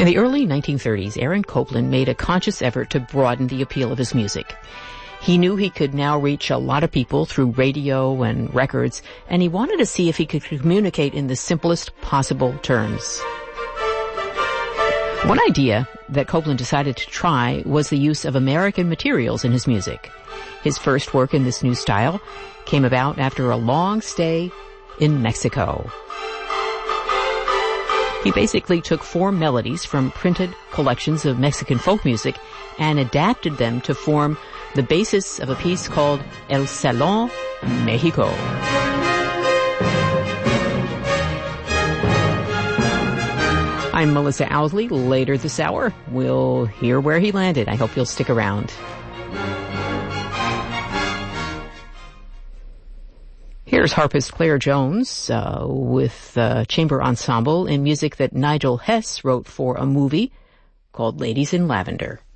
In the early 1930s, Aaron Copland made a conscious effort to broaden the appeal of his music. He knew he could now reach a lot of people through radio and records, and he wanted to see if he could communicate in the simplest possible terms. One idea that Copland decided to try was the use of American materials in his music. His first work in this new style came about after a long stay in Mexico. He basically took 4 melodies from printed collections of Mexican folk music and adapted them to form the basis of a piece called El Salón Mexico. I'm Melissa Owsley. Later this hour, we'll hear where he landed. I hope you'll stick around. Here's harpist Claire Jones with chamber ensemble in music that Nigel Hess wrote for a movie called Ladies in Lavender.